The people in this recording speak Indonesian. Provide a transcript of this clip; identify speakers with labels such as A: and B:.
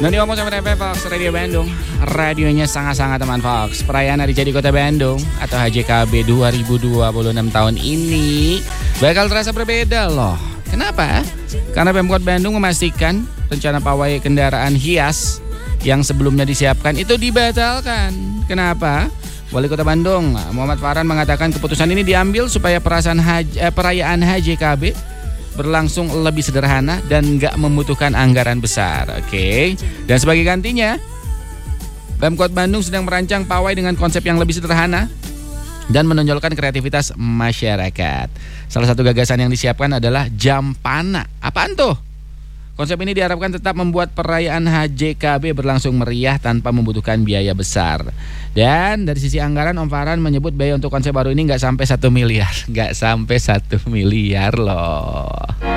A: Noni ngomong sama TP Fox Radio Bandung. Radionya sangat-sangat teman Fox. Perayaan Hari Jadi Kota Bandung atau HJKB 2026 tahun ini bakal terasa berbeda loh. Kenapa? Karena Pemkot Bandung memastikan rencana pawai kendaraan hias yang sebelumnya disiapkan itu dibatalkan. Kenapa? Wali Kota Bandung Muhammad Farhan mengatakan keputusan ini diambil supaya perayaan HJKB berlangsung lebih sederhana dan gak membutuhkan anggaran besar. Oke. Dan sebagai gantinya, Pemkot Bandung sedang merancang pawai dengan konsep yang lebih sederhana dan menonjolkan kreativitas masyarakat. Salah satu gagasan yang disiapkan adalah Jampana. Apaan tuh? Konsep ini diharapkan tetap membuat perayaan HJKB berlangsung meriah tanpa membutuhkan biaya besar. Dan dari sisi anggaran, Om Farhan menyebut biaya untuk konsep baru ini nggak sampai 1 miliar. Nggak sampai 1 miliar loh.